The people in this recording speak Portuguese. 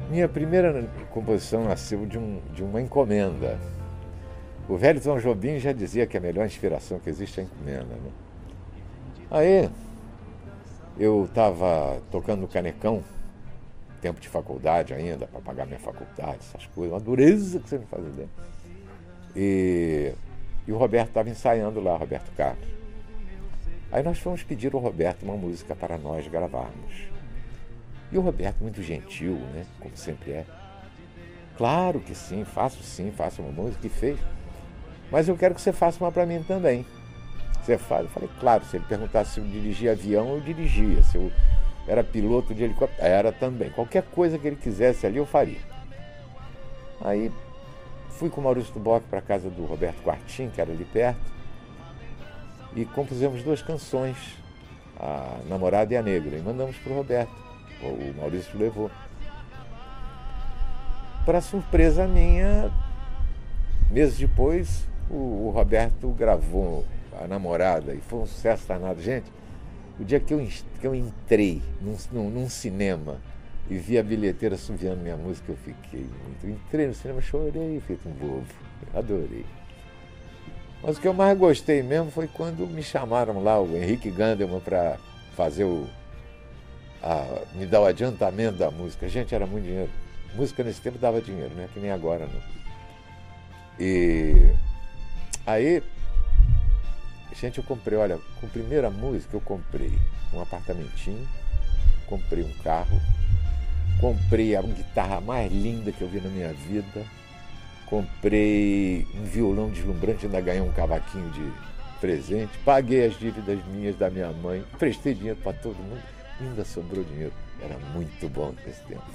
Minha primeira composição nasceu de uma encomenda. O velho Tom Jobim já dizia que a melhor inspiração que existe é a encomenda, né? Aí, eu estava tocando no Canecão, tempo de faculdade ainda, para pagar minha faculdade, essas coisas, uma dureza que você não faz ideia. E o Roberto estava ensaiando lá, Roberto Carlos. Aí nós fomos pedir ao Roberto uma música para nós gravarmos. E o Roberto, muito gentil, né, como sempre é. Claro que sim, faço uma música, e fez. Mas eu quero que você faça uma para mim também. Você faz? Eu falei, claro, se ele perguntasse se eu dirigia avião, eu dirigia. Se eu era piloto de helicóptero, era também. Qualquer coisa que ele quisesse ali, eu faria. Aí fui com o Maurício Duboc para a casa do Roberto Quartim, que era ali perto, e compusemos 2 canções, A Namorada e a Negra, e mandamos para o Roberto. O Maurício levou. Para surpresa minha, meses depois, o Roberto gravou A Namorada e foi um sucesso danado. Gente, o dia que eu entrei num cinema e vi a bilheteira assoviando minha música, eu fiquei muito. Entrei no cinema, chorei, feito um bobo. Adorei. Mas o que eu mais gostei mesmo foi quando me chamaram lá, o Henrique Gandelman, para fazer me dar o adiantamento da música. Gente, era muito dinheiro. Música nesse tempo dava dinheiro, né? Que nem agora, não. E aí, gente, eu comprei, olha, com a primeira música eu comprei um apartamentinho, comprei um carro, comprei a guitarra mais linda que eu vi na minha vida, comprei um violão deslumbrante, ainda ganhei um cavaquinho de presente, paguei as dívidas minhas da minha mãe, prestei dinheiro para todo mundo, ainda sobrou dinheiro. Era muito bom nesse tempo.